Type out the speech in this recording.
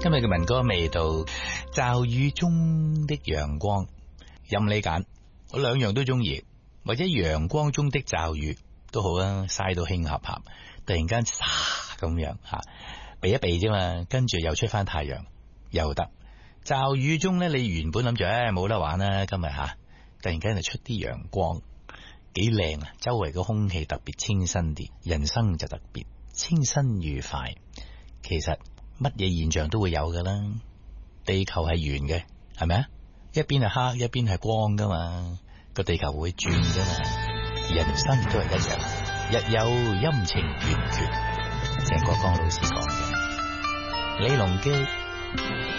今日嘅民歌味道，驟雨中的陽光，任你揀，我兩樣都中意，或者陽光中的驟雨都好啊，曬到興合合，突然間沙咁樣吓，避一避啫嘛，跟住又出翻太陽又得。驟雨中咧，你原本諗住冇得玩啦，今日吓，突然間就出啲陽光，幾靚啊！周圍嘅空氣特別清新啲，人生就特別清新愉快。其實乜嘢現象都會有噶啦，地球係圓嘅，係咪啊？一邊係黑，一邊係光噶嘛，個地球會轉噶嘛，人生亦都係一樣，日有陰晴圓缺，鄭國江老師講嘅，李龍基。